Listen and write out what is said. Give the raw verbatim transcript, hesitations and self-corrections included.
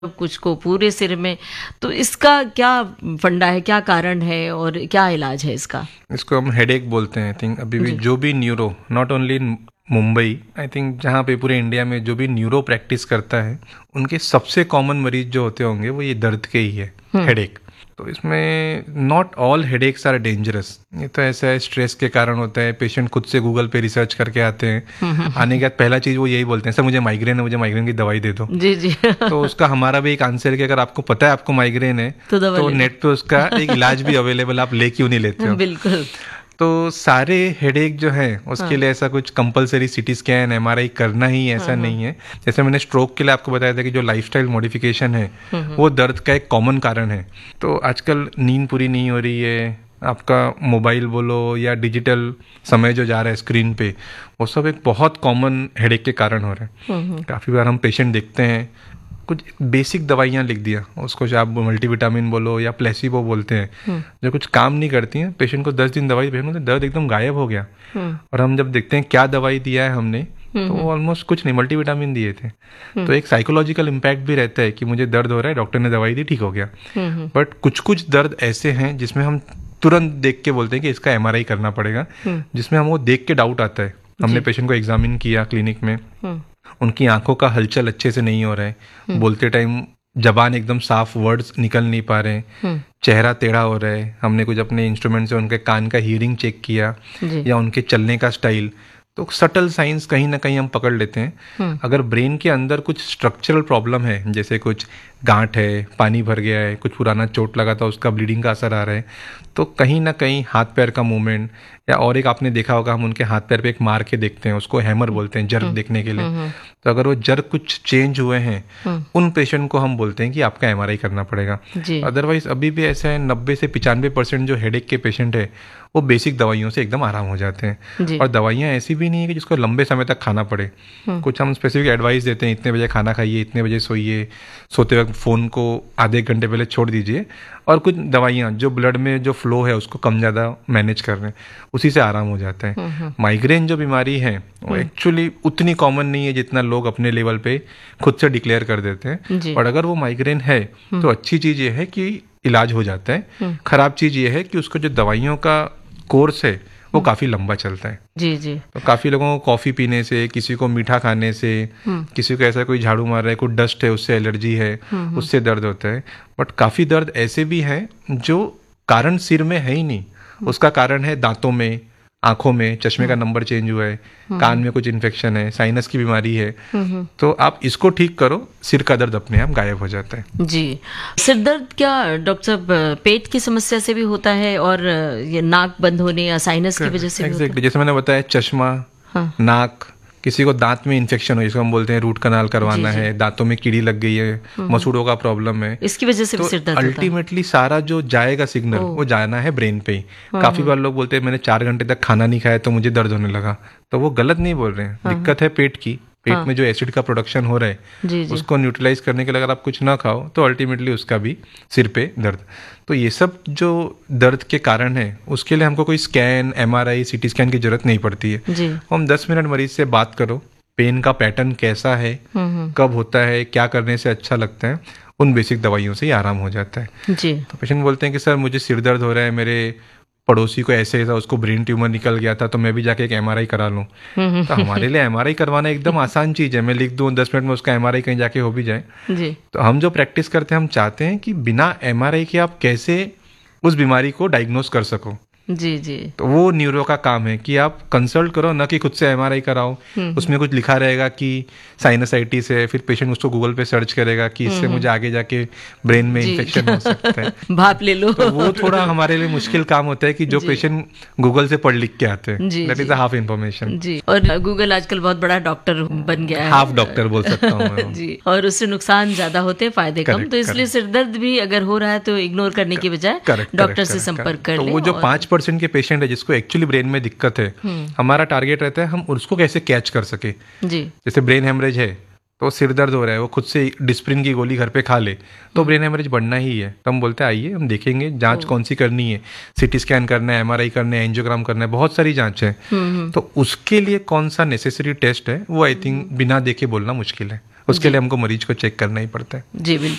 कुछ को पूरे सिर में। तो इसका क्या फंडा है, क्या कारण है और क्या इलाज है इसका? इसको हम हेडेक बोलते हैं। आई थिंक अभी भी जी। जो भी neuro, not only in Mumbai, I think जहाँ पे पूरे इंडिया में जो भी न्यूरो प्रैक्टिस करता है उनके सबसे कॉमन मरीज जो होते होंगे वो ये दर्द के ही है, हेडेक। तो इसमें not all headaches are dangerous. ये तो ऐसा है, स्ट्रेस के कारण होता है। पेशेंट खुद से गूगल पे रिसर्च करके आते हैं, आने के बाद पहला चीज़ वो यही बोलते हैं, सर मुझे माइग्रेन है, मुझे माइग्रेन की दवाई दे दो। जी जी। तो उसका हमारा भी एक आंसर है कि अगर आपको पता है आपको माइग्रेन है तो दवा तो ले लो। नेट पे उसका एक इलाज भी अवेलेबल, आप ले क्यों नहीं लेते हो? बिल्कुल। तो सारे हेडेक जो है उसके लिए ऐसा कुछ कंपलसरी सीटी स्कैन एमआरआई करना ही ऐसा नहीं है। जैसे मैंने स्ट्रोक के लिए आपको बताया था कि जो लाइफस्टाइल मॉडिफिकेशन है वो दर्द का एक कॉमन कारण है। तो आजकल नींद पूरी नहीं हो रही है, आपका मोबाइल बोलो या डिजिटल समय जो जा रहा है स्क्रीन पे, वो सब एक बहुत कॉमन हेडेक के कारण हो रहे हैं। काफ़ी बार हम पेशेंट देखते हैं, कुछ बेसिक दवाइयाँ लिख दिया, उसको जो आप मल्टीविटामिन बोलो या प्लेसिबो बोलते हैं, जो कुछ काम नहीं करती हैं। पेशेंट को दस दिन दवाई भेजो तो दर्द एकदम गायब हो गया। और हम जब देखते हैं क्या दवाई दिया है हमने, तो वो ऑलमोस्ट कुछ नहीं, मल्टीविटामिन दिए थे। तो एक साइकोलॉजिकल इम्पैक्ट भी रहता है कि मुझे दर्द हो रहा है, डॉक्टर ने दवाई दी, ठीक हो गया। बट कुछ कुछ दर्द ऐसे हैं जिसमें हम तुरंत देख के बोलते हैं कि इसका एमआरआई करना पड़ेगा, जिसमें हम वो देख के डाउट आता है। हमने पेशेंट को एग्जामिन किया क्लिनिक में, उनकी आंखों का हलचल अच्छे से नहीं हो रहा है, बोलते टाइम जबान एकदम साफ वर्ड्स निकल नहीं पा रहे हैं, चेहरा टेढ़ा हो रहा है। हमने कुछ अपने इंस्ट्रूमेंट से उनके कान का हियरिंग चेक किया या उनके चलने का स्टाइल, तो सटल साइंस कहीं ना कहीं हम पकड़ लेते हैं। अगर ब्रेन के अंदर कुछ स्ट्रक्चरल प्रॉब्लम है, जैसे कुछ गांठ है, पानी भर गया है, कुछ पुराना चोट लगा था उसका ब्लीडिंग का असर आ रहा है, तो कहीं ना कहीं हाथ पैर का मूवमेंट, या और एक आपने देखा होगा हम उनके हाथ पैर पे एक मार के देखते हैं, उसको हैमर बोलते हैं, जर्क देखने के लिए। तो अगर वो जर्क कुछ चेंज हुए हैं, उन पेशेंट को हम बोलते हैं कि आपका एमआरआई करना पड़ेगा। अदरवाइज अभी भी ऐसा है, नब्बे से पिचानवे परसेंट जो हेडेक के पेशेंट है वो बेसिक दवाइयों से एकदम आराम हो जाते हैं। और दवाइयाँ ऐसी भी नहीं है कि जिसको लंबे समय तक खाना पड़े। कुछ हम स्पेसिफिक एडवाइस देते हैं, इतने बजे खाना खाइए, इतने बजे सोइए, सोते वक्त फ़ोन को आधे घंटे पहले छोड़ दीजिए। और कुछ दवाइयाँ जो ब्लड में जो फ्लो है उसको कम ज़्यादा मैनेज कर रहे हैं, उसी से आराम हो जाता है। माइग्रेन जो बीमारी है वो एक्चुअली उतनी कॉमन नहीं है जितना लोग अपने लेवल पे खुद से डिक्लेयर कर देते हैं। और अगर वो माइग्रेन है तो अच्छी चीज़ ये है कि इलाज हो जाता है। खराब चीज़ ये है कि उसको जो दवाइयों का कोर्स है वो काफी लंबा चलता है। जी जी। तो काफी लोगों को कॉफी पीने से, किसी को मीठा खाने से, किसी को ऐसा कोई झाड़ू मार रहा है, कोई डस्ट है उससे एलर्जी है, उससे दर्द होता है। बट काफी दर्द ऐसे भी हैं जो कारण सिर में है ही नहीं, उसका कारण है दांतों में, आंखों में, चश्मे का नंबर चेंज हुआ है, कान में कुछ इन्फेक्शन है, साइनस की बीमारी है। तो आप इसको ठीक करो, सिर का दर्द अपने आप गायब हो जाता है। जी। सिर दर्द क्या डॉक्टर साहब पेट की समस्या से भी होता है और ये नाक बंद होने या साइनस की वजह से भी होता है? जैसे मैंने बताया, चश्मा, हाँ। नाक, किसी को दांत में इन्फेक्शन हो, जिसको हम बोलते हैं रूट कनाल करवाना है, दांतों में कीड़ी लग गई है, मसूड़ों का प्रॉब्लम है, इसकी वजह से भी सिर दर्द होता है। अल्टीमेटली सारा जो जाएगा सिग्नल वो जाना है ब्रेन पे ही। काफी बार लोग बोलते हैं मैंने चार घंटे तक खाना नहीं खाया तो मुझे दर्द होने लगा, तो वो गलत नहीं बोल रहे हैं। दिक्कत है पेट की, पेट हाँ। में जो एसिड का प्रोडक्शन हो रहा है जी जी। उसको न्यूट्रलाइज करने के लिए अगर आप कुछ ना खाओ तो अल्टीमेटली उसका भी सिर पे दर्द। तो ये सब जो दर्द के कारण है उसके लिए हमको कोई स्कैन, एमआरआई, सीटी स्कैन की जरूरत नहीं पड़ती है। हम दस मिनट मरीज से बात करो, पेन का पैटर्न कैसा है, कब होता है, क्या करने से अच्छा लगता है, उन बेसिक दवाइयों से ही आराम हो जाता है जी। तो पेशेंट बोलते हैं कि सर मुझे सिर दर्द हो रहा है, मेरे पड़ोसी को ऐसे ऐसा उसको ब्रेन ट्यूमर निकल गया था तो मैं भी जाके एक एमआरआई करा लूं। तो हमारे लिए एमआरआई करवाना एकदम आसान चीज है, मैं लिख दूं दस मिनट में उसका एमआरआई कहीं जाके हो भी जाए जी। तो हम जो प्रैक्टिस करते हैं, हम चाहते हैं कि बिना एमआरआई के आप कैसे उस बीमारी को डायग्नोस कर सको जी जी। तो वो न्यूरो का काम है कि आप कंसल्ट करो, ना कि खुद से एमआरआई कराओ। उसमें कुछ लिखा रहेगा कि साइनसाइटिस है, फिर पेशेंट उसको गूगल पे सर्च करेगा कि इससे मुझे आगे जाके ब्रेन में इन्फेक्शन हो सकता है, भाप ले लो। तो वो थोड़ा हमारे लिए मुश्किल काम होता है कि जो पेशेंट गूगल से पढ़ लिख के आते हैं, दैट इज हाफ इन्फॉर्मेशन जी। और गूगल आजकल बहुत बड़ा डॉक्टर बन गया है, हाफ डॉक्टर बोल सकता हूँ जी। और उससे नुकसान ज्यादा होते हैं, फायदे कम। तो इसलिए सिर दर्द भी अगर हो रहा है तो इग्नोर करने की बजाय डॉक्टर से संपर्क कर ले। वो जो पांच परसेंट के पेशेंट है जिसको एक्चुअली ब्रेन में दिक्कत है, हमारा टारगेट रहता है हम उसको कैसे कैच कर सके जी। जैसे ब्रेन हेमरेज है तो सिर दर्द हो रहा है, वो खुद से डिस्प्रिन की गोली घर पे खा ले तो ब्रेन हेमरेज बढ़ना ही है। तो हम बोलते हैं आइए हम देखेंगे, जांच कौन सी करनी है, सीटी स्कैन करना है, एमआरआई करना है, एंजियोग्राम करना है, बहुत सारी जांच है। तो उसके लिए कौन सा नेसेसरी टेस्ट है वो आई थिंक बिना देखे बोलना मुश्किल है। उसके लिए हमको मरीज को चेक करना ही पड़ता है। जी बिल्कुल।